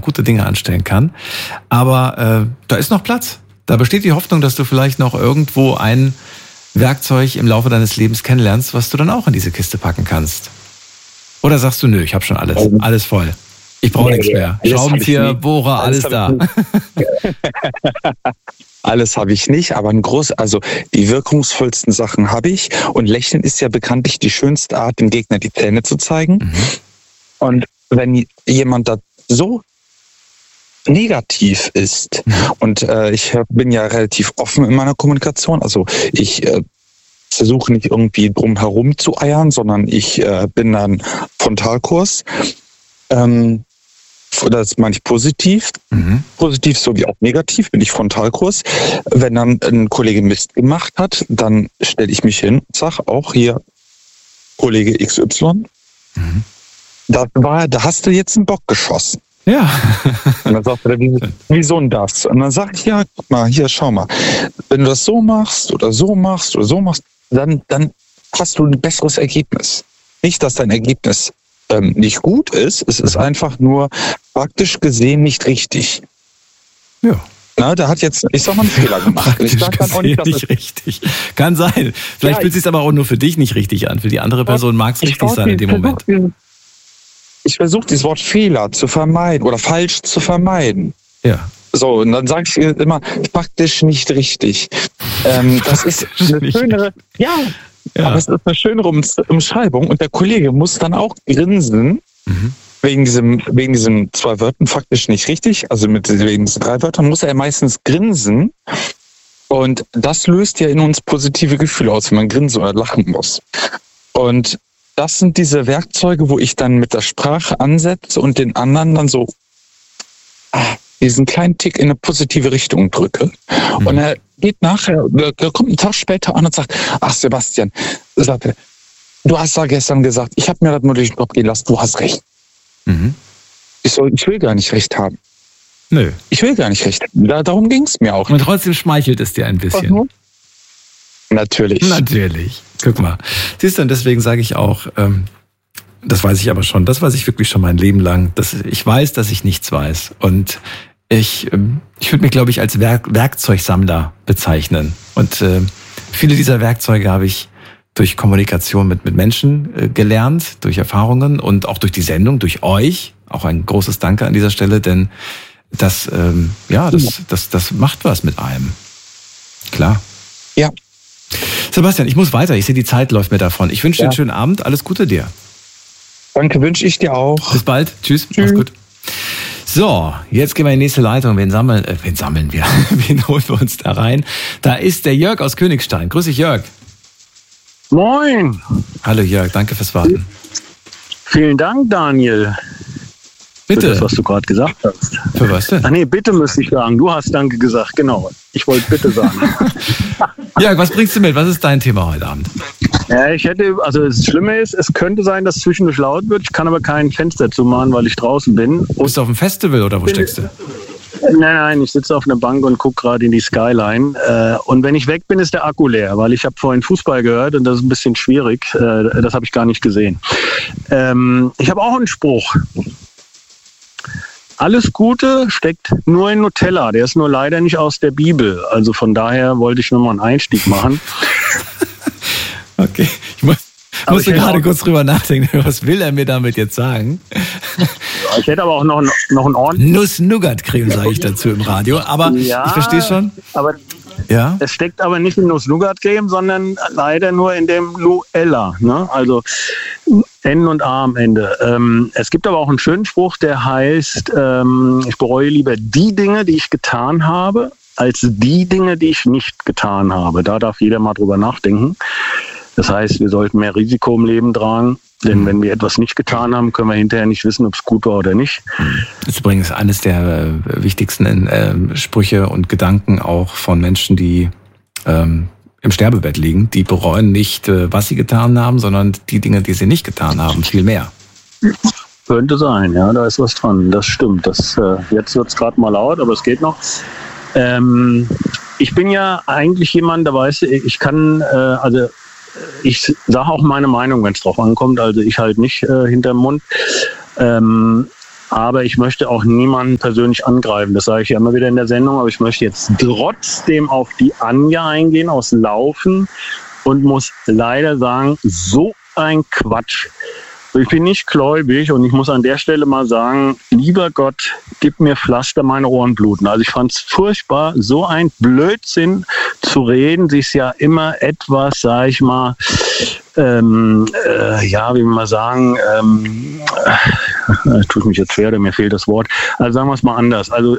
gute Dinge anstellen kann. Aber da ist noch Platz. Da besteht die Hoffnung, dass du vielleicht noch irgendwo ein Werkzeug im Laufe deines Lebens kennenlernst, was du dann auch in diese Kiste packen kannst. Oder sagst du, nö, ich habe schon alles voll. Ich brauche nichts mehr. Schraubenzieher, Bohrer, alles da. Alles habe ich nicht, aber also die wirkungsvollsten Sachen habe ich. Und Lächeln ist ja bekanntlich die schönste Art, dem Gegner die Zähne zu zeigen. Mhm. Und wenn jemand da so negativ ist, und ich bin ja relativ offen in meiner Kommunikation, also ich versuche nicht irgendwie drum herum zu eiern, sondern ich bin dann Frontalkurs. Das meine ich positiv. Mhm. Positiv sowie auch negativ bin ich Frontalkurs. Wenn dann ein Kollege Mist gemacht hat, dann stelle ich mich hin und sage auch hier, Kollege XY, da hast du jetzt einen Bock geschossen. Ja. Und dann sagt er, wieso denn das? Und dann sage ich, ja, guck mal, hier, schau mal. Wenn du das so machst oder so machst oder so machst, dann hast du ein besseres Ergebnis. Nicht, dass dein Ergebnis nicht gut ist, es ist einfach nur praktisch gesehen nicht richtig. Ja. Na, der hat jetzt, ich sag mal, einen Fehler gemacht. Ich sag dann auch nicht, dass nicht richtig. Kann sein. Vielleicht fühlt es sich aber auch nur für dich nicht richtig an. Für die andere Person mag es richtig sein in dem Moment. Ich versuche dieses Wort Fehler zu vermeiden oder falsch zu vermeiden. Ja. So, und dann sage ich immer, praktisch nicht richtig. Das ist eine schönere, ja. Aber es ist eine schönere Umschreibung und der Kollege muss dann auch grinsen, wegen diesen 2 Wörtern faktisch nicht richtig, also wegen diesen 3 Wörtern muss er meistens grinsen und das löst ja in uns positive Gefühle aus, wenn man grinsen oder lachen muss. Und das sind diese Werkzeuge, wo ich dann mit der Sprache ansetze und den anderen dann so diesen kleinen Tick in eine positive Richtung drücke. Und er geht nachher, er kommt einen Tag später an und sagt, ach Sebastian, sagt er, du hast da gestern gesagt, ich habe mir das nur durch den Kopf gehen lassen, du hast recht. Ich will gar nicht recht haben. Nö. Ich will gar nicht recht haben. Darum ging es mir auch. Und trotzdem schmeichelt es dir ein bisschen. Natürlich. Guck mal. Siehst du, und deswegen sage ich auch, das weiß ich aber schon, das weiß ich wirklich schon mein Leben lang, dass ich weiß, dass ich nichts weiß. Und ich würde mich, glaube ich, als Werkzeugsammler bezeichnen. Und viele dieser Werkzeuge habe ich durch Kommunikation mit Menschen gelernt, durch Erfahrungen und auch durch die Sendung, durch euch. Auch ein großes Danke an dieser Stelle, denn das macht was mit einem. Klar. Ja. Sebastian, ich muss weiter. Ich sehe, die Zeit läuft mir davon. Ich wünsche dir einen schönen Abend. Alles Gute dir. Danke, wünsche ich dir auch. Bis bald. Tschüss. Mach's gut. So, jetzt gehen wir in die nächste Leitung. Wen sammeln wir? Wen holen wir uns da rein? Da ist der Jörg aus Königstein. Grüß dich, Jörg. Moin. Hallo Jörg, danke fürs Warten. Vielen Dank, Daniel. Bitte. Für das, was du gerade gesagt hast. Für was denn? Ach nee, bitte müsste ich sagen. Du hast Danke gesagt, genau. Ich wollte bitte sagen. Jörg, was bringst du mit? Was ist dein Thema heute Abend? Ja, das Schlimme ist, es könnte sein, dass zwischendurch laut wird. Ich kann aber kein Fenster zumachen, weil ich draußen bin. Bist du auf dem Festival oder wo steckst du? Nein, ich sitze auf einer Bank und gucke gerade in die Skyline. Und wenn ich weg bin, ist der Akku leer, weil ich habe vorhin Fußball gehört und das ist ein bisschen schwierig. Das habe ich gar nicht gesehen. Ich habe auch einen Spruch. Alles Gute steckt nur in Nutella. Der ist nur leider nicht aus der Bibel. Also von daher wollte ich nochmal einen Einstieg machen. Okay, ich musste gerade kurz drüber nachdenken. Was will er mir damit jetzt sagen? Ich hätte aber auch noch einen ordentlichen... Nuss-Nougat-Creme, sage ich dazu im Radio. Aber ja, ich verstehe schon. Aber ja? Es steckt aber nicht in Nuss-Nougat-Creme, sondern leider nur in dem Luella. Ne? Also N und A am Ende. Es gibt aber auch einen schönen Spruch, der heißt, ich bereue lieber die Dinge, die ich getan habe, als die Dinge, die ich nicht getan habe. Da darf jeder mal drüber nachdenken. Das heißt, wir sollten mehr Risiko im Leben tragen. Denn wenn wir etwas nicht getan haben, können wir hinterher nicht wissen, ob es gut war oder nicht. Das ist übrigens eines der wichtigsten Sprüche und Gedanken auch von Menschen, die im Sterbebett liegen. Die bereuen nicht, was sie getan haben, sondern die Dinge, die sie nicht getan haben, viel mehr. Könnte sein, ja, da ist was dran. Das stimmt. Jetzt wird es gerade mal laut, aber es geht noch. Ich bin ja eigentlich jemand, der weiß, ich kann, ich sage auch meine Meinung, wenn es drauf ankommt. Also ich halt nicht hinterm Mund. Aber ich möchte auch niemanden persönlich angreifen. Das sage ich ja immer wieder in der Sendung. Aber ich möchte jetzt trotzdem auf die Anja eingehen aus Laufen und muss leider sagen, so ein Quatsch. Ich bin nicht gläubig und ich muss an der Stelle mal sagen, lieber Gott, gib mir Pflaster, meine Ohren bluten. Also ich fand es furchtbar, so ein Blödsinn zu reden. Sie ist ja immer etwas, sag ich mal, wie will man sagen, tut mich jetzt schwer, mir fehlt das Wort. Also sagen wir es mal anders. Also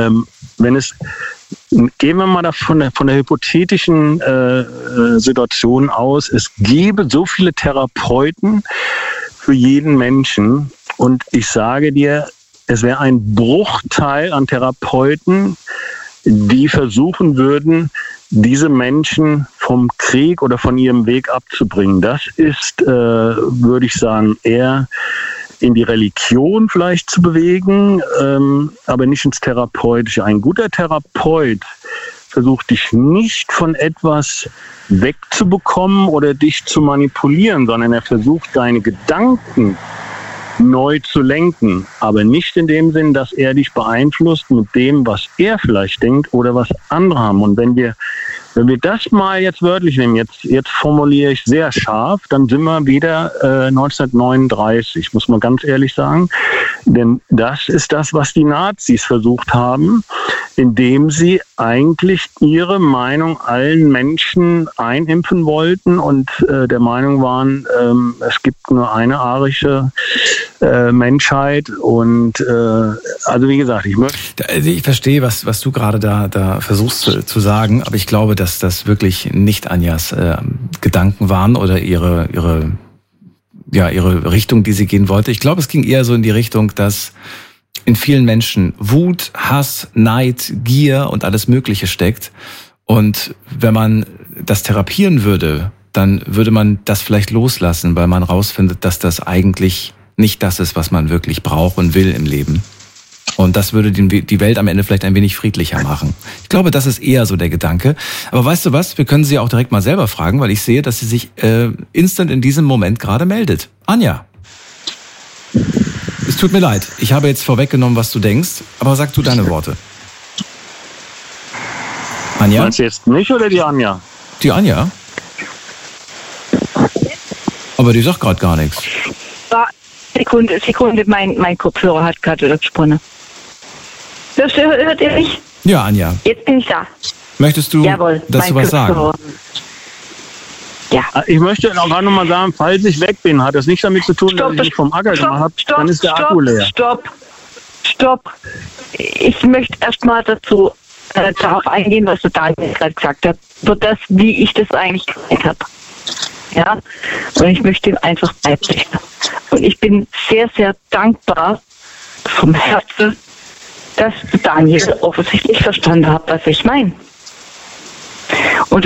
gehen wir mal von der hypothetischen Situation aus, es gäbe so viele Therapeuten für jeden Menschen und ich sage dir, es wäre ein Bruchteil an Therapeuten, die versuchen würden, diese Menschen vom Krieg oder von ihrem Weg abzubringen. Das ist, würde ich sagen, eher in die Religion vielleicht zu bewegen, aber nicht ins Therapeutische. Ein guter Therapeut versucht dich nicht von etwas wegzubekommen oder dich zu manipulieren, sondern er versucht deine Gedanken neu zu lenken, aber nicht in dem Sinn, dass er dich beeinflusst mit dem, was er vielleicht denkt oder was andere haben. Und wenn wir das mal jetzt wörtlich nehmen, jetzt formuliere ich sehr scharf, dann sind wir wieder 1939, muss man ganz ehrlich sagen. Denn das ist das, was die Nazis versucht haben, indem sie eigentlich ihre Meinung allen Menschen einimpfen wollten und der Meinung waren, es gibt nur eine arische Menschheit. Und also wie gesagt, ich verstehe, was du gerade da versuchst zu sagen, aber ich glaube, dass das wirklich nicht Anjas Gedanken waren oder ihre Richtung, die sie gehen wollte. Ich glaube, es ging eher so in die Richtung, dass in vielen Menschen Wut, Hass, Neid, Gier und alles Mögliche steckt. Und wenn man das therapieren würde, dann würde man das vielleicht loslassen, weil man rausfindet, dass das eigentlich nicht das ist, was man wirklich braucht und will im Leben. Und das würde die Welt am Ende vielleicht ein wenig friedlicher machen. Ich glaube, das ist eher so der Gedanke. Aber weißt du was? Wir können sie auch direkt mal selber fragen, weil ich sehe, dass sie sich instant in diesem Moment gerade meldet. Anja. Es tut mir leid. Ich habe jetzt vorweggenommen, was du denkst, aber sag du deine Worte. Anja? Meinst du jetzt mich oder die Anja? Die Anja? Aber die sagt gerade gar nichts. Sekunde, mein Kopfhörer hat gerade gesponnen. Hört ihr mich? Ja, Anja. Jetzt bin ich da. Möchtest du dazu was sagen? Ja. Ich möchte auch noch mal sagen, falls ich weg bin, hat das nicht damit zu tun, dass ich mich vom Acker gemacht habe, dann ist der Akku leer. Stopp. Ich möchte erstmal darauf eingehen, was der Daniel gerade gesagt hat. Für das, wie ich das eigentlich gemeint habe. Ja, und ich möchte ihm einfach beibringen. Und ich bin sehr, sehr dankbar vom Herzen, dass Daniel offensichtlich verstanden hat, was ich meine. Und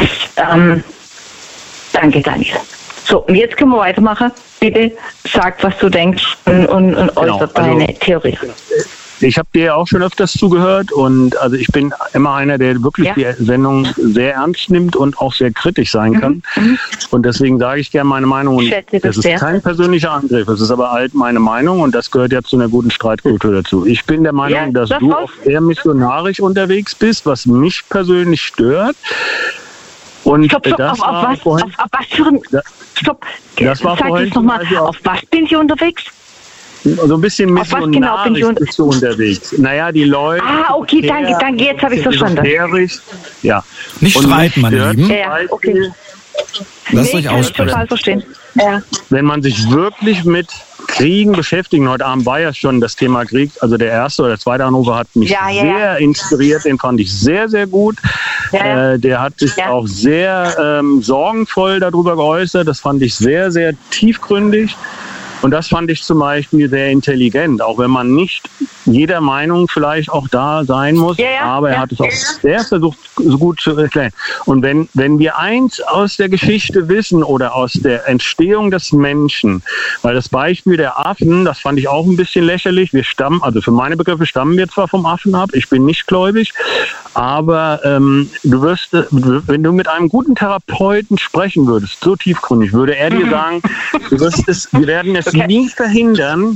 danke, Daniel. So, und jetzt können wir weitermachen. Bitte sag, was du denkst und äußert deine Theorie. Ich habe dir auch schon öfters zugehört und also ich bin immer einer, der wirklich die Sendung sehr ernst nimmt und auch sehr kritisch sein kann. Und deswegen sage ich gerne meine Meinung. Und das ist kein persönlicher Angriff, es ist aber halt meine Meinung und das gehört ja zu einer guten Streitkultur dazu. Ich bin der Meinung, dass du auch eher missionarisch unterwegs bist, was mich persönlich stört. Und Stopp, auf was für ein... Stopp, sag jetzt nochmal, auf was bin ich unterwegs? So ein bisschen missionarisch bist du unterwegs. Naja, die Leute... okay, danke, jetzt habe ich verstanden. Ja. Nicht streiten, meine Lieben. Ja, okay. Lasst euch aussprechen. Total verstehen. Ja. Wenn man sich wirklich mit Kriegen beschäftigt, heute Abend war ja schon das Thema Krieg, also der erste oder zweite Anrufer hat mich sehr inspiriert, den fand ich sehr, sehr gut. Der hat sich auch sehr sorgenvoll darüber geäußert, das fand ich sehr, sehr tiefgründig. Und das fand ich zum Beispiel sehr intelligent, auch wenn man nicht jeder Meinung vielleicht auch da sein muss, aber er hat es auch sehr versucht, so gut zu erklären. Und wenn wir eins aus der Geschichte wissen oder aus der Entstehung des Menschen, weil das Beispiel der Affen, das fand ich auch ein bisschen lächerlich, also für meine Begriffe stammen wir zwar vom Affen ab, ich bin nicht gläubig, aber wenn du mit einem guten Therapeuten sprechen würdest, so tiefgründig, würde er dir sagen, wir werden es nie verhindern,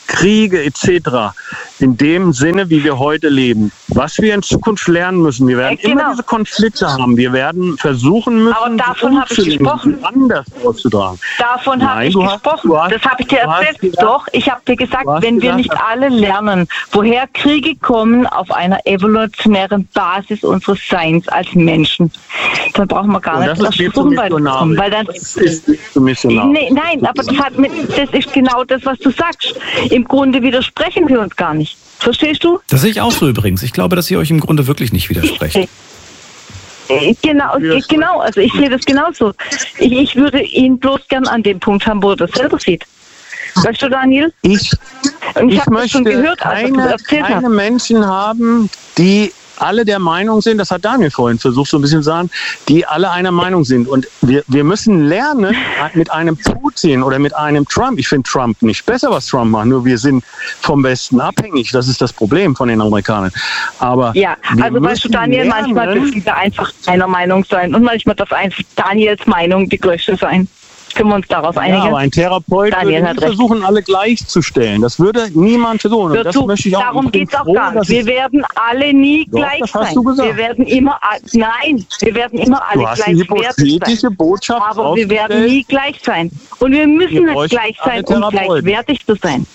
Kriege etc. in dem Sinne, wie wir heute leben. Was wir in Zukunft lernen müssen, wir werden immer diese Konflikte haben. Wir werden versuchen müssen, aber davon habe ich gesprochen, anders auszutragen. Davon habe ich gesprochen. Das habe ich dir erzählt. Doch, ich habe dir gesagt, wenn wir nicht alle lernen, woher Kriege kommen auf einer evolutionären Basis unseres Seins als Menschen, dann brauchen wir gar nicht erst versuchen weiterzukommen. Weil dann, das ist nicht so missionarisch. Nein, aber das ist genau das, was du sagst. Im Grunde widersprechen wir uns gar nicht. Verstehst du? Das sehe ich auch so übrigens. Ich glaube, dass ihr euch im Grunde wirklich nicht widersprecht. Genau, also ich sehe das genauso. Ich würde ihn bloß gern an dem Punkt haben, wo er das selber sieht. Weißt du, Daniel? Ich möchte schon gehört, keine Menschen haben, die alle der Meinung sind, das hat Daniel vorhin versucht so ein bisschen zu sagen, die alle einer Meinung sind. Und wir müssen lernen, mit einem Putin oder mit einem Trump, ich finde Trump nicht besser, was Trump macht, nur wir sind vom Westen abhängig. Das ist das Problem von den Amerikanern. Aber ja, also weißt du, Daniel, manchmal dürfen wir einfach einer Meinung sein und manchmal darf einfach Daniels Meinung die größte sein. Können wir uns darauf einigen? Ja, aber ein Therapeut würde nicht versuchen, alle gleichzeitig. Das würde niemand versuchen. Und das möchte ich auch. Darum geht es auch gar nicht. Wir werden alle nie gleich sein. Das hast du gesagt. Wir werden immer alle gleichwertig sein. Botschaft aber wir werden nie gleich sein. Und wir müssen nicht gleich sein, um gleichwertig zu sein.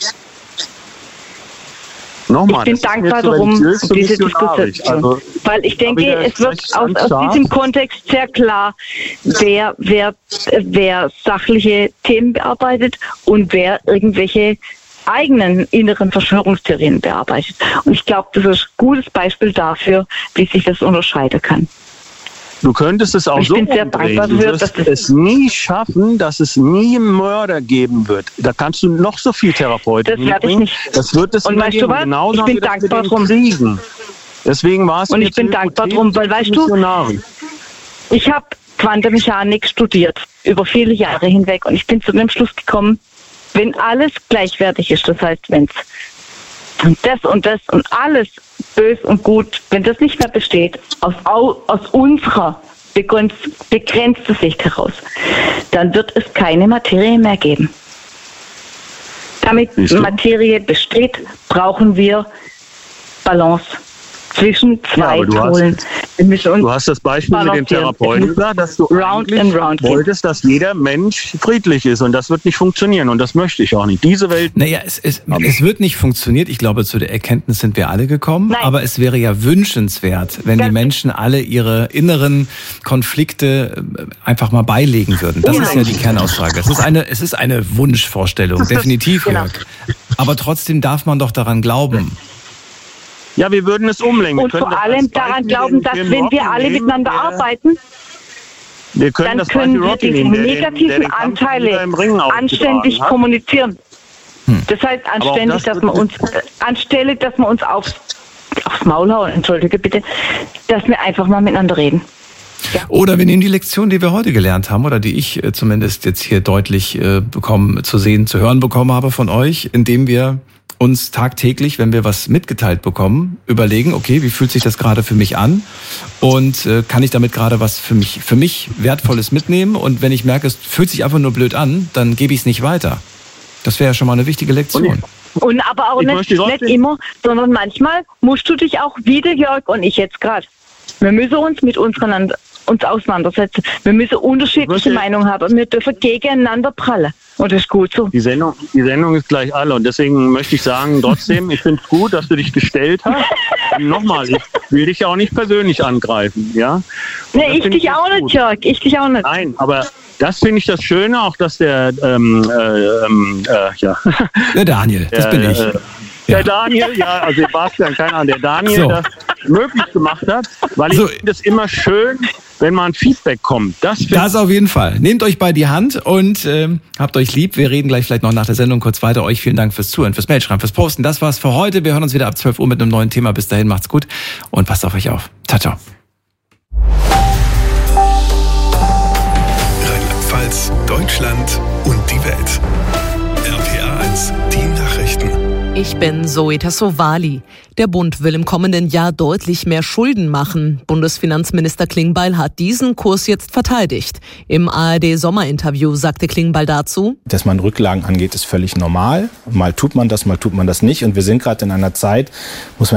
Nochmal, ich bin dankbar darum, um diese Diskussion. Also, weil ich denke, es wird aus diesem Kontext sehr klar, wer sachliche Themen bearbeitet und wer irgendwelche eigenen inneren Verschwörungstheorien bearbeitet. Und ich glaube, das ist ein gutes Beispiel dafür, wie sich das unterscheiden kann. Du könntest es auch so umdrehen. Du wirst es nie schaffen, dass es nie Mörder geben wird. Da kannst du noch so viel Therapeuten das werde ich nicht. Das wird es nicht geben. Genauso ich bin dankbar drum. Deswegen war es und ich bin dankbar drum, weil weißt du, ich habe Quantenmechanik studiert über viele Jahre hinweg und ich bin zu dem Schluss gekommen, wenn alles gleichwertig ist, das heißt, wenn es und das und alles böse und gut, wenn das nicht mehr besteht, aus unserer begrenzten Sicht heraus, dann wird es keine Materie mehr geben. Damit Materie besteht, brauchen wir Balance zwischen zwei Polen. Du hast das Beispiel mit dem Therapeuten gesagt, dass du wolltest, dass jeder Mensch friedlich ist und das wird nicht funktionieren und das möchte ich auch nicht. Diese Welt... Naja, es wird nicht funktionieren. Ich glaube, zu der Erkenntnis sind wir alle gekommen, aber es wäre ja wünschenswert, wenn die Menschen alle ihre inneren Konflikte einfach mal beilegen würden. Das ist ja die Kernaussage. Es ist eine Wunschvorstellung, definitiv, Jörg. Aber trotzdem darf man doch daran glauben. Ja, wir würden es umlenken. Und vor allem daran glauben, dass wenn wir alle miteinander arbeiten, dann können wir diese negativen Anteile anständig kommunizieren. Das heißt, anständig, dass wir uns, anstelle, dass wir uns aufs Maul hauen, entschuldige bitte, dass wir einfach mal miteinander reden. Ja. Oder wir nehmen die Lektion, die wir heute gelernt haben, oder die ich zumindest jetzt hier deutlich zu hören bekommen habe von euch, indem wir uns tagtäglich, wenn wir was mitgeteilt bekommen, überlegen, okay, wie fühlt sich das gerade für mich an und kann ich damit gerade was für mich Wertvolles mitnehmen und wenn ich merke, es fühlt sich einfach nur blöd an, dann gebe ich es nicht weiter. Das wäre ja schon mal eine wichtige Lektion. Und aber auch nicht immer, sondern manchmal musst du dich auch wieder, Jörg und ich jetzt gerade, wir müssen uns mit uns auseinandersetzen. Wir müssen unterschiedliche Meinungen haben. Wir dürfen gegeneinander prallen. Und das ist gut so. Die Sendung ist gleich alle. Und deswegen möchte ich sagen, trotzdem, ich finde es gut, dass du dich gestellt hast. Nochmal, ich will dich ja auch nicht persönlich angreifen. Ja? Nee, ich dich auch nicht, Jörg. Ich dich auch nicht. Nein, aber das finde ich das Schöne, auch dass der Daniel, das bin ich. Der Daniel, also Sebastian, keine Ahnung, der Daniel das möglich gemacht hat, weil ich finde es immer schön, wenn mal ein Feedback kommt. Das auf jeden Fall. Nehmt euch bei die Hand und habt euch lieb. Wir reden gleich vielleicht noch nach der Sendung kurz weiter. Euch vielen Dank fürs Zuhören, fürs Mailschreiben, fürs Posten. Das war's für heute. Wir hören uns wieder ab 12 Uhr mit einem neuen Thema. Bis dahin, macht's gut und passt auf euch auf. Ciao, ciao. Rheinland-Pfalz, Deutschland und die Welt. RPA 1, die Nachrichten. Ich bin Zoe Tassovali. Der Bund will im kommenden Jahr deutlich mehr Schulden machen. Bundesfinanzminister Klingbeil hat diesen Kurs jetzt verteidigt. Im ARD-Sommerinterview sagte Klingbeil dazu: Dass man Rücklagen angeht, ist völlig normal. Mal tut man das nicht. Und wir sind gerade in einer Zeit, muss man